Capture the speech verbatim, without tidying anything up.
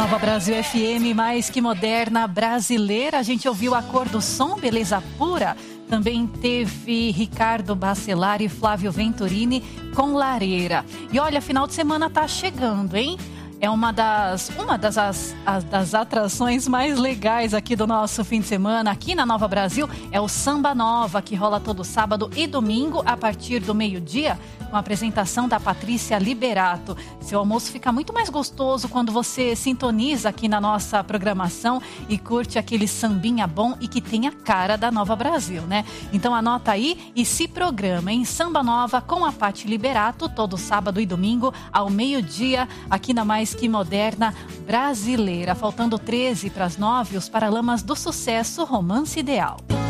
Nova Brasil F M, mais que moderna, brasileira. A gente ouviu A Cor do Som, Beleza Pura. Também teve Ricardo Bacelar e Flávio Venturini com Lareira. E olha, final de semana tá chegando, hein? É uma das, uma das, as, as, das atrações mais legais aqui do nosso fim de semana, aqui na Nova Brasil, é o Samba Nova, que rola todo sábado e domingo, a partir do meio-dia, com a apresentação da Patrícia Liberato. Seu almoço fica muito mais gostoso quando você sintoniza aqui na nossa programação e curte aquele sambinha bom e que tem a cara da Nova Brasil, né? Então anota aí e se programa em Samba Nova com a Pati Liberato, todo sábado e domingo, ao meio-dia, aqui na Mais Que Moderna Brasileira. Faltando treze para as nove, os Paralamas do Sucesso, Romance Ideal.